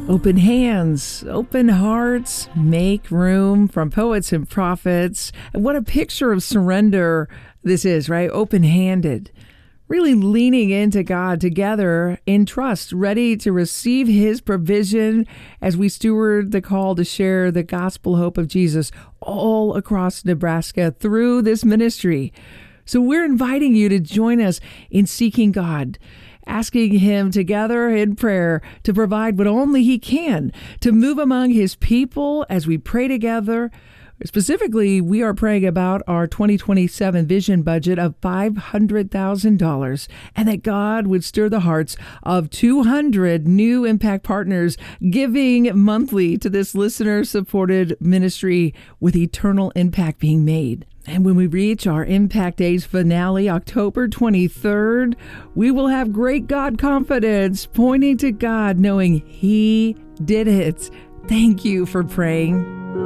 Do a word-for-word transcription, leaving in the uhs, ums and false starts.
Open hands, open hearts, make room from Poets and Prophets. And what a picture of surrender this is, right? Open-handed. Really leaning into God together in trust, ready to receive His provision as we steward the call to share the gospel hope of Jesus all across Nebraska through this ministry. So we're inviting you to join us in seeking God, asking Him together in prayer to provide what only He can, to move among His people as we pray together. Specifically, we are praying about our twenty twenty-seven vision budget of five hundred thousand dollars, and that God would stir the hearts of two hundred new Impact partners giving monthly to this listener-supported ministry, with eternal impact being made. And when we reach our Impact Days finale, October twenty-third, we will have great God confidence, pointing to God, knowing He did it. Thank you for praying.